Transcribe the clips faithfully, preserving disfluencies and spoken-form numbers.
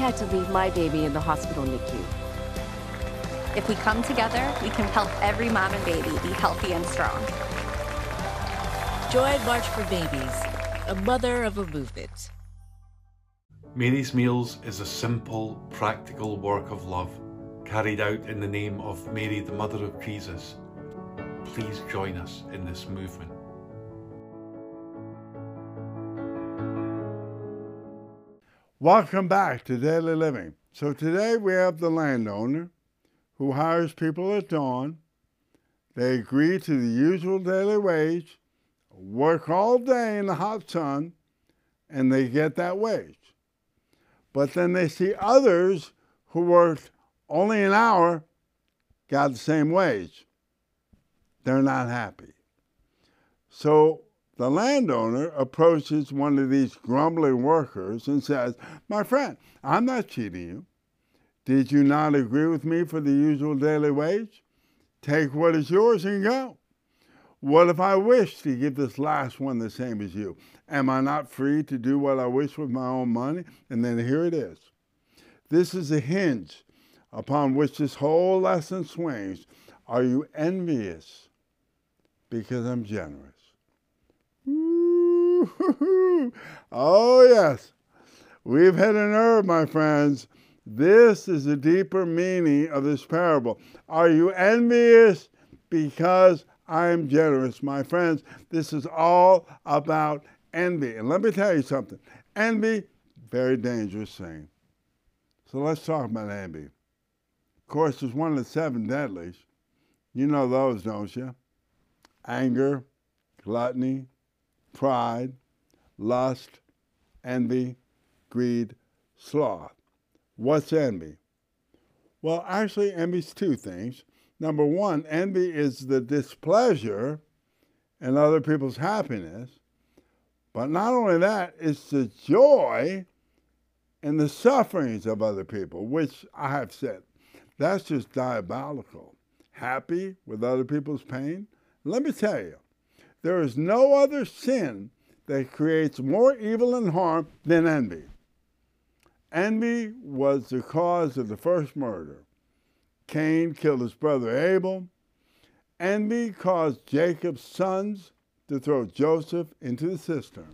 had to leave my baby in the hospital N I C U. If we come together, we can help every mom and baby be healthy and strong. Join March for Babies, a mother of a movement. Mary's Meals is a simple, practical work of love carried out in the name of Mary, the Mother of Jesus. Please join us in this movement. Welcome back to Daily Living. So today we have the landowner who hires people at dawn. They agree to the usual daily wage, work all day in the hot sun, and they get that wage. But then they see others who worked only an hour got the same wage. They're not happy. So the landowner approaches one of these grumbling workers and says, "My friend, I'm not cheating you. Did you not agree with me for the usual daily wage? Take what is yours and go. What if I wish to give this last one the same as you? Am I not free to do what I wish with my own money?" And then here it is. This is a hinge upon which this whole lesson swings. Are you envious because I'm generous? Ooh, oh yes, we've hit a nerve, my friends. This is the deeper meaning of this parable. Are you envious because I'm generous? My friends, this is all about envy. And let me tell you something. Envy, very dangerous thing. So let's talk about envy. Of course, it's one of the seven deadlies. You know those, don't you? Anger, gluttony, pride, lust, envy, greed, sloth. What's envy? Well, actually, envy's two things. Number one, envy is the displeasure in other people's happiness. But not only that, it's the joy in the sufferings of other people, which I have said, that's just diabolical. Happy with other people's pain? Let me tell you, there is no other sin that creates more evil and harm than envy. Envy was the cause of the first murder. Cain killed his brother Abel. Envy caused Jacob's sons to throw Joseph into the cistern.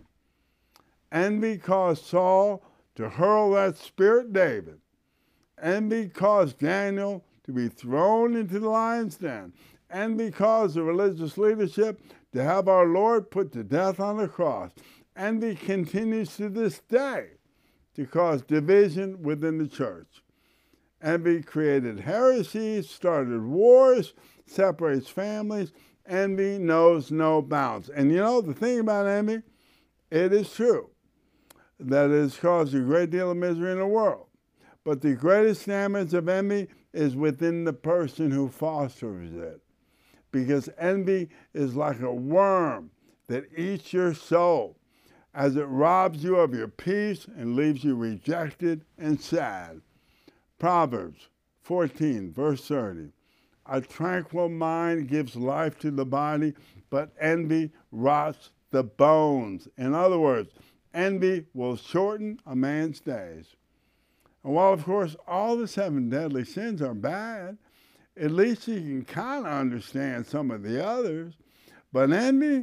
Envy caused Saul to hurl that spirit David. Envy caused Daniel to be thrown into the lion's den. Envy caused the religious leadership to have our Lord put to death on the cross. Envy continues to this day to cause division within the church. Envy created heresies, started wars, separates families. Envy knows no bounds. And you know, the thing about envy, it is true that it has caused a great deal of misery in the world. But the greatest damage of envy is within the person who fosters it. Because envy is like a worm that eats your soul as it robs you of your peace and leaves you rejected and sad. Proverbs fourteen, verse thirty. A tranquil mind gives life to the body, but envy rots the bones. In other words, envy will shorten a man's days. And while, of course, all the seven deadly sins are bad, at least you can kind of understand some of the others. But envy,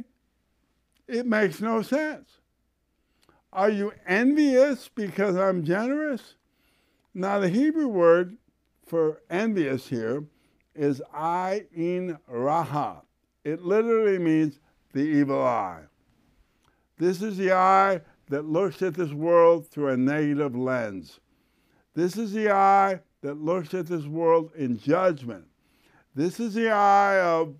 it makes no sense. Are you envious because I'm generous? Now, the Hebrew word for envious here is ayin raha. It literally means the evil eye. This is the eye that looks at this world through a negative lens. This is the eye that looks at this world in judgment. This is the eye of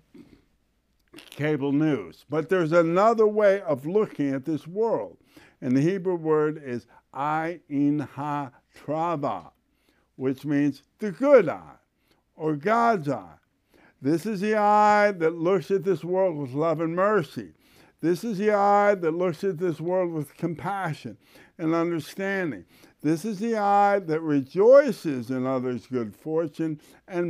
cable news. But there's another way of looking at this world. And the Hebrew word is ayin ha-trava, which means the good eye, or God's eye. This is the eye that looks at this world with love and mercy. This is the eye that looks at this world with compassion and understanding. This is the eye that rejoices in others' good fortune and